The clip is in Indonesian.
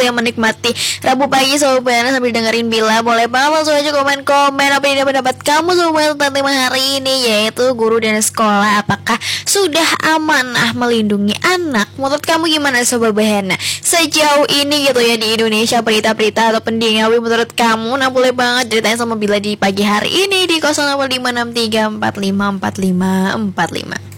yang menikmati Rabu pagi Sobat Puyana sambil dengerin Bila. Boleh banget langsung aja komen-komen apa yang pendapat kamu Sobat Puyana tentang tema hari ini, yaitu guru dan sekolah. Apakah sudah amanah melindungi anak? Menurut kamu gimana Sobat Puyana? Sejauh ini gitu ya di Indonesia, berita-berita atau pendiawi menurut kamu? Nah boleh banget ceritain sama Bila di pagi hari ini di 085634545545.